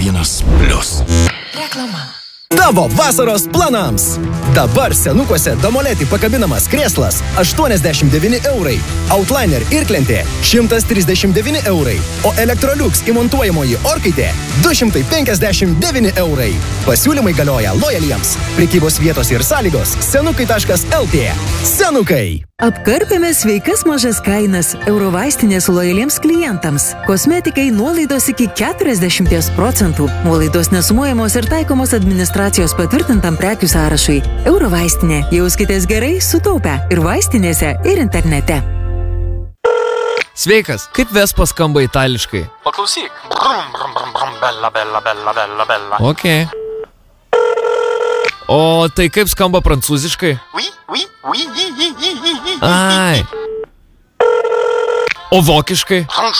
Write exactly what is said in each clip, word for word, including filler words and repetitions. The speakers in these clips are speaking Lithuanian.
Vynas Plius. Reklama. Tavo vasaros planams. Dabar senukuose Domoletį pakabinamas krėslas aštuoniasdešimt devyni eurai, Outliner irklentė šimtas trisdešimt devyni eurai, o Electrolux įmontuojamoji orkaitė du šimtai penkiasdešimt devyni eurai. Pasiūlymai galioja lojaliems. Prekybos vietos ir sąlygos senukai taškas lt. Senukai. Apkarpėme sveikas mažas kainas Eurovaistinės lojaliems klientams. Kosmetikai nuolaidos iki keturiasdešimt procentų. Nuolaidos nesumuojamos ir taikomos administracijos patvirtintam prekių sąrašui. Eurovaistinė. Jauskitės gerai sutaupę ir vaistinėse, ir internete. Sveikas, kaip Vespa skamba itališkai? Paklausyk. Brum, brum, brum, brum, bella, bella, bella, bella, bella. Ok. O tai kaip skamba prancūziškai? Oui, oui, oui, oui, oui, oui, oui, oui. Ai. O vokiškai?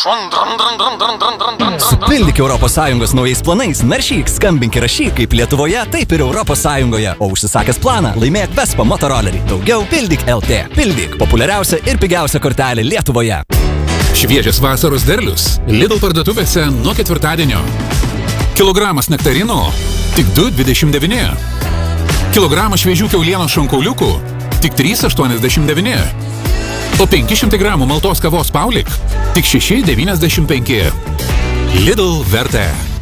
Supildyk Europos Sąjungos naujais planais, naršyk, skambink ir rašyk kaip Lietuvoje, taip ir Europos Sąjungoje. O užsisakęs planą, laimėk Vespa motorolerį. Daugiau pildyk L T. Pildyk populiariausia ir pigiausia kortelė Lietuvoje. Šviežias vasaros derlius Lidl parduotuvėse nuo ketvirtadienio. Kilogramas nektarino tik du dvidešimt devyni. Kilogramas šviežių kiaulienos šonkauliukų tik trys aštuoniasdešimt devyni. O penki šimtai gramų maltos kavos Paulik tik šeši devyniasdešimt penki. Lidl vertė.